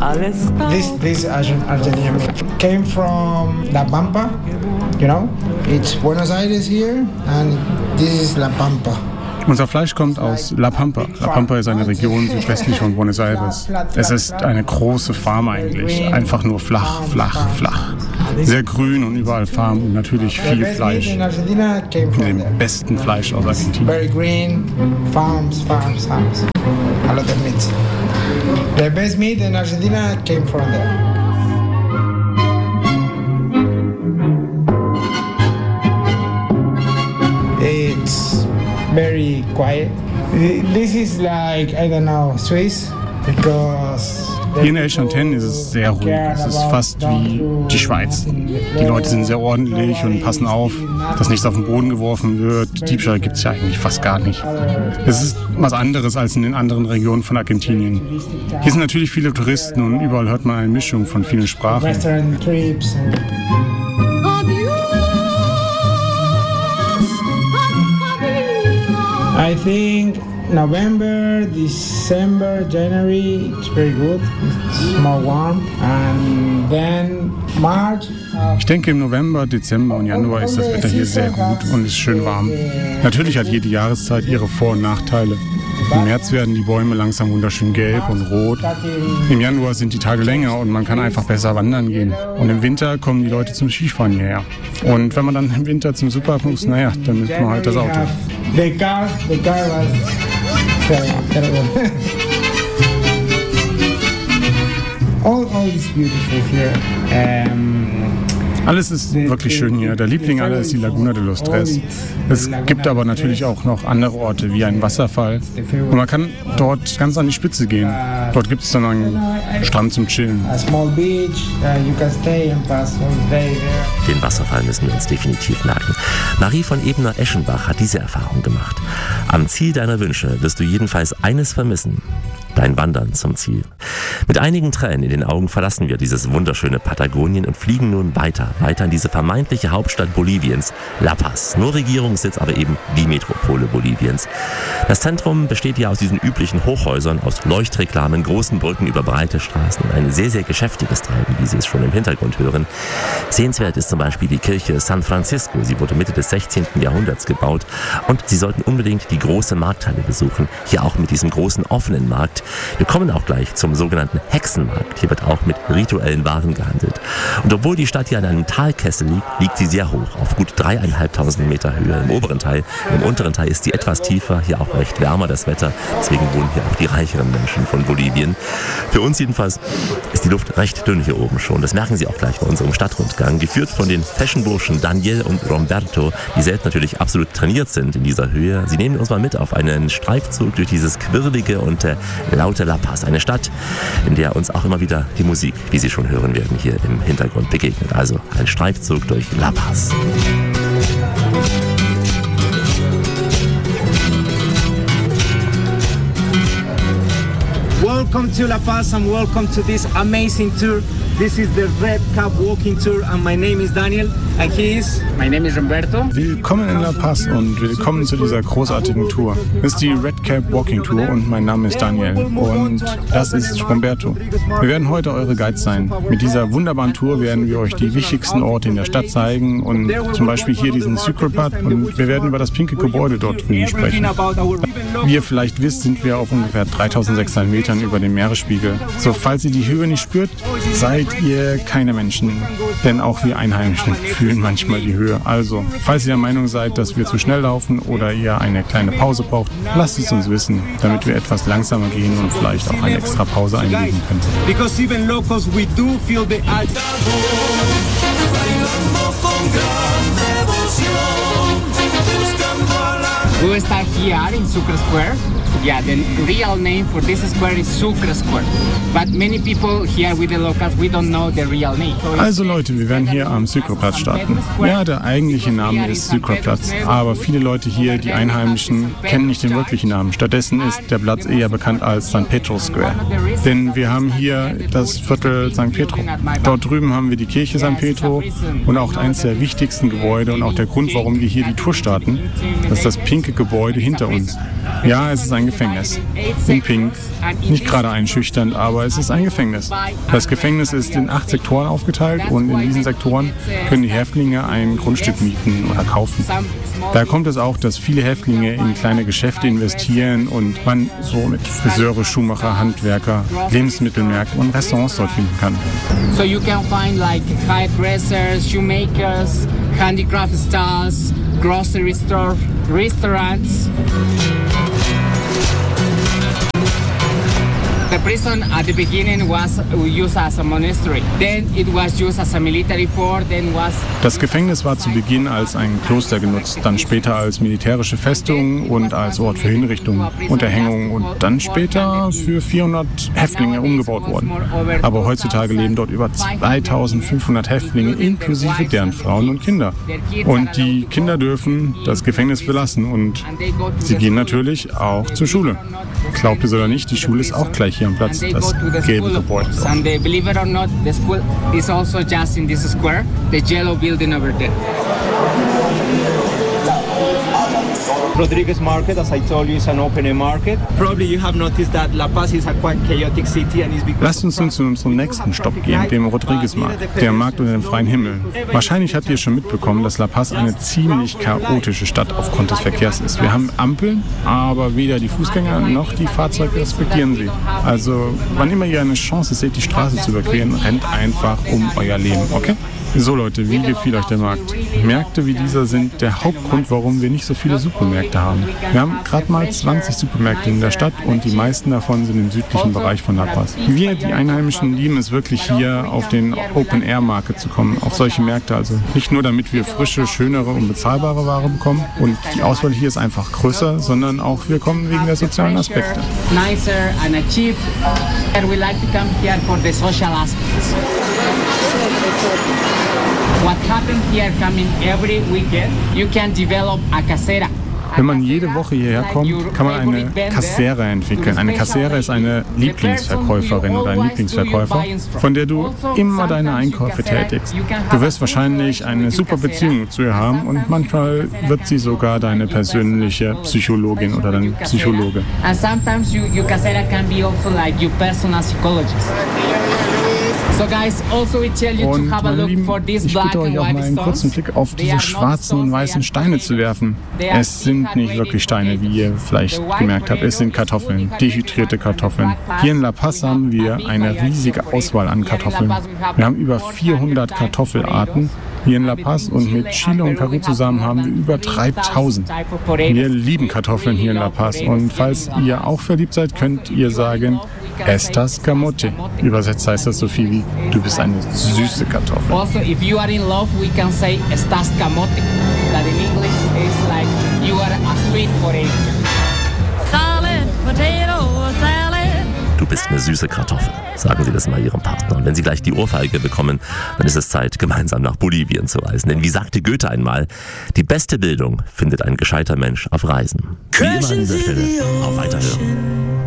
This Argentina came from La Pampa, you know? It's Buenos Aires here and this is La Pampa. Unser Fleisch kommt aus La Pampa. La Pampa ist eine Region südwestlich von Buenos Aires. Es ist eine große Farm eigentlich, einfach nur flach. Sehr grün und überall Farm und natürlich viel Fleisch. Dem besten Fleisch aus Argentinien. Very green, farms. A lot of meat. The best meat in Argentina came from there. It's very quiet. This is like, I don't know, Swiss, because hier in Neuchâtel ist es sehr ruhig. Es ist fast wie die Schweiz. Die Leute sind sehr ordentlich und passen auf, dass nichts auf den Boden geworfen wird. Diebstahl gibt es ja eigentlich fast gar nicht. Es ist was anderes als in den anderen Regionen von Argentinien. Hier sind natürlich viele Touristen und überall hört man eine Mischung von vielen Sprachen. I think November, December, January, it's very good. It's more warm. And then March. Ich denke, im November, Dezember und Januar ist das Wetter hier sehr gut und ist schön warm. Natürlich hat jede Jahreszeit ihre Vor- und Nachteile. Im März werden die Bäume langsam wunderschön gelb und rot. Im Januar sind die Tage länger und man kann einfach besser wandern gehen. Und im Winter kommen die Leute zum Skifahren hierher. Und wenn man dann im Winter zum Supermarkt muss, naja, dann nimmt man halt das Auto. The car was terrible. All is beautiful here. Alles ist wirklich schön hier. Der Liebling aller ist die Laguna de los Tres. Es gibt aber natürlich auch noch andere Orte, wie einen Wasserfall. Und man kann dort ganz an die Spitze gehen. Dort gibt es dann einen Strand zum Chillen. Den Wasserfall müssen wir uns definitiv merken. Marie von Ebner-Eschenbach hat diese Erfahrung gemacht. Am Ziel deiner Wünsche wirst du jedenfalls eines vermissen: dein Wandern zum Ziel. Mit einigen Tränen in den Augen verlassen wir dieses wunderschöne Patagonien und fliegen nun weiter in diese vermeintliche Hauptstadt Boliviens, La Paz. Nur Regierungssitz, aber eben die Metropole Boliviens. Das Zentrum besteht ja aus diesen üblichen Hochhäusern, aus Leuchtreklamen, großen Brücken über breite Straßen und ein sehr, sehr geschäftiges Treiben, wie Sie es schon im Hintergrund hören. Sehenswert ist zum Beispiel die Kirche San Francisco. Sie wurde Mitte des 16. Jahrhunderts gebaut und Sie sollten unbedingt die große Markthalle besuchen, hier auch mit diesem großen offenen Markt. Wir kommen auch gleich zum sogenannten Hexenmarkt. Hier wird auch mit rituellen Waren gehandelt. Und obwohl die Stadt hier an einem Talkessel liegt, liegt sie sehr hoch, auf gut 3.500 Meter Höhe im oberen Teil. Im unteren Teil ist sie etwas tiefer, hier auch recht wärmer das Wetter. Deswegen wohnen hier auch die reicheren Menschen von Bolivien. Für uns jedenfalls ist die Luft recht dünn hier oben schon. Das merken Sie auch gleich bei unserem Stadtrundgang. Geführt von den Fashion-Burschen Daniel und Roberto, die selbst natürlich absolut trainiert sind in dieser Höhe. Sie nehmen uns mal mit auf einen Streifzug durch dieses quirlige und laute La Paz. Eine Stadt, in der uns auch immer wieder die Musik, wie Sie schon hören werden, hier im Hintergrund begegnet. Also ein Streifzug durch La Paz. Welcome to La Paz and welcome to this amazing tour. This is the Red Cap Walking Tour and my name is Daniel and my name is Roberto. Willkommen in La Paz und willkommen zu dieser großartigen Tour. Das ist die Red Cap Walking Tour und mein Name ist Daniel und das ist Roberto. Wir werden heute eure Guides sein. Mit dieser wunderbaren Tour werden wir euch die wichtigsten Orte in der Stadt zeigen und zum Beispiel hier diesen Sucrepat und wir werden über das pinke Gebäude dort drüben sprechen. Wie ihr vielleicht wisst, sind wir auf ungefähr 3.600 Metern über dem Meeresspiegel. So, falls ihr die Höhe nicht spürt, seid ihr keine Menschen, denn auch wir Einheimischen fühlen manchmal die Höhe. Also, falls ihr der Meinung seid, dass wir zu schnell laufen oder ihr eine kleine Pause braucht, lasst es uns wissen, damit wir etwas langsamer gehen und vielleicht auch eine extra Pause einlegen können. Because even locals, we do feel the We will start here in Sucre Square. Yeah, the real name for this square is Sucre Square. But many people here with the locals, we don't know the real name. Also Leute, wir werden hier am Sucreplatz starten. Ja, der eigentliche Name ist Sucreplatz, aber viele Leute hier, die Einheimischen, kennen nicht den wirklichen Namen. Stattdessen ist der Platz eher bekannt als San Pedro Square. Denn wir haben hier das Viertel San Pedro. Dort drüben haben wir die Kirche San Pedro und auch eines der wichtigsten Gebäude und auch der Grund, warum wir hier die Tour starten. Das ist das pinke Gebäude hinter uns. Ja, es ist ein Gefängnis. In Pink. Nicht gerade einschüchternd, aber es ist ein Gefängnis. Das Gefängnis ist in 8 Sektoren aufgeteilt und in diesen Sektoren können die Häftlinge ein Grundstück mieten oder kaufen. Da kommt es auch, dass viele Häftlinge in kleine Geschäfte investieren und man so mit Friseure, Schuhmacher, Handwerker, Lebensmittelmärkte und Restaurants dort finden kann. So you can find like hairdressers, shoemakers, handicraft stalls, grocery store, restaurants. The prison at the beginning was used as a monastery. Then it was used as a military fort. Then was Das Gefängnis war zu Beginn als ein Kloster genutzt, dann später als militärische Festung und als Ort für Hinrichtungen, Unterhängungen und dann später für 400 Häftlinge umgebaut worden. Aber heutzutage leben dort über 2500 Häftlinge inklusive deren Frauen und Kinder. Und die Kinder dürfen das Gefängnis verlassen und sie gehen natürlich auch zur Schule. Glaubt es oder nicht, die Schule ist auch gleich hier am Platz, das gelbe Gebäude. And believe it or not, the school is also just in this square, the yellow building over there. Rodriguez Market, as I told you, is an open-air market. Probably you have noticed that La Paz is a quite chaotic city and is because... Lasst uns nun zu unserem nächsten Stopp gehen, dem Rodriguez-Markt, der Markt unter dem freien Himmel. Wahrscheinlich habt ihr schon mitbekommen, dass La Paz eine ziemlich chaotische Stadt aufgrund des Verkehrs ist. Wir haben Ampeln, aber weder die Fußgänger noch die Fahrzeuge respektieren sie. Also, wann immer ihr eine Chance seht, die Straße zu überqueren, rennt einfach um euer Leben, okay? So Leute, wie gefiel euch der Markt? Märkte wie dieser sind der Hauptgrund, warum wir nicht so viele Supermärkte haben. Wir haben gerade mal 20 Supermärkte in der Stadt und die meisten davon sind im südlichen Bereich von La Paz. Wir, die Einheimischen, lieben es wirklich hier auf den Open-Air-Market zu kommen, auf solche Märkte also. Nicht nur damit wir frische, schönere und bezahlbare Ware bekommen und die Auswahl hier ist einfach größer, sondern auch wir kommen wegen der sozialen Aspekte. Nicer and cheap. And we like to come here for the social aspects. What happened here coming every weekend, you can develop a casera. Wenn man jede Woche hierher kommt, kann man eine Casera entwickeln. Eine Casera ist eine Lieblingsverkäuferin oder ein Lieblingsverkäufer, von der du immer deine Einkäufe tätigst. Du wirst wahrscheinlich eine super Beziehung zu ihr haben und manchmal wird sie sogar deine persönliche Psychologin oder dein Psychologe. And sometimes your casera can be also like your personal psychologist. So guys, also we tell you Und to have a meine look Lieben, for these ich black bitte and euch auch mal white einen kurzen stones. Blick auf They diese are not schwarzen und stones, weißen they are Steine zu werfen. Es sind nicht wirklich Steine, wie ihr vielleicht gemerkt habt. Es sind Kartoffeln, dehydrierte Kartoffeln. Hier in La Paz haben wir eine riesige Auswahl an Kartoffeln. Wir haben über 400 Kartoffelarten hier in La Paz und mit Chile und Peru zusammen haben wir über 3000. Wir lieben Kartoffeln hier in La Paz und falls ihr auch verliebt seid, könnt ihr sagen, Estas Camote. Übersetzt heißt das so viel wie, du bist eine süße Kartoffel. Also, if you are in love, we can say estás camote. That in English is like you are a sweet potato. Salad, potato, salad. Du bist eine süße Kartoffel, sagen Sie das mal Ihrem Partner. Und wenn Sie gleich die Ohrfeige bekommen, dann ist es Zeit, gemeinsam nach Bolivien zu reisen. Denn wie sagte Goethe einmal, die beste Bildung findet ein gescheiter Mensch auf Reisen. Wie immer an dieser Stelle, auf Weiterhören.